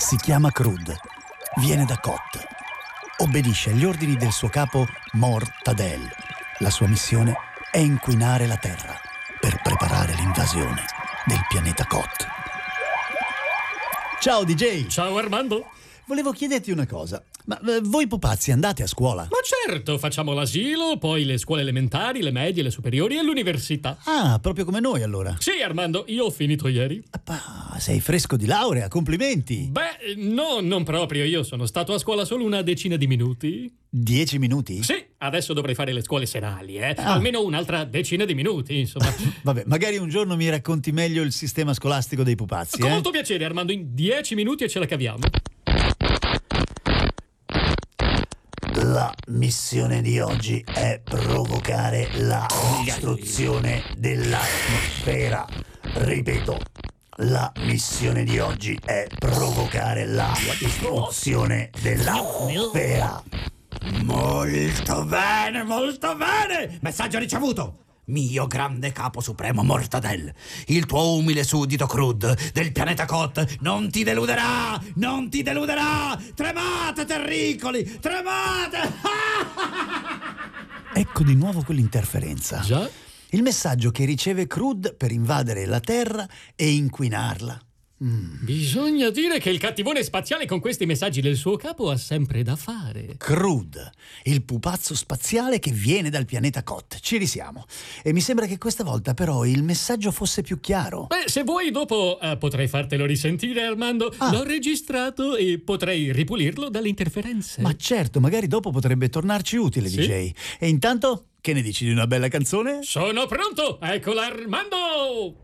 Si chiama Crud, viene da Kot. Obbedisce agli ordini del suo capo Mortadel. La sua missione è inquinare la Terra per preparare l'invasione del pianeta Kot. Ciao DJ! Ciao Armando! Volevo chiederti una cosa, ma voi pupazzi andate a scuola? Ma certo, facciamo l'asilo, poi le scuole elementari, le medie, le superiori e l'università. Ah, proprio come noi allora. Sì, Armando, io ho finito ieri. Sei fresco di laurea, complimenti. Beh, no, non proprio, io sono stato a scuola solo una decina di minuti. 10 minuti? Sì, adesso dovrei fare le scuole serali, almeno un'altra decina di minuti, insomma. Vabbè, magari un giorno mi racconti meglio il sistema scolastico dei pupazzi, Con molto piacere, Armando, in 10 minuti e ce la caviamo. La missione di oggi è provocare la distruzione dell'atmosfera. Ripeto, la missione di oggi è provocare la distruzione dell'atmosfera. Molto bene, molto bene! Messaggio ricevuto! Mio grande capo supremo Mortadel, il tuo umile suddito Crud del pianeta Kot non ti deluderà! Non ti deluderà! Tremate, terricoli! Tremate! Ecco di nuovo quell'interferenza. Già? Il messaggio che riceve Crud per invadere la Terra e inquinarla. Bisogna dire che il cattivone spaziale con questi messaggi del suo capo ha sempre da fare. Crud, il pupazzo spaziale che viene dal pianeta Kot. Ci risiamo. E mi sembra che questa volta però il messaggio fosse più chiaro. Beh, se vuoi dopo potrei fartelo risentire, Armando. L'ho registrato e potrei ripulirlo dalle interferenze. Ma certo, magari dopo potrebbe tornarci utile, Sì. DJ. E intanto, che ne dici di una bella canzone? Sono pronto! Eccola, Armando!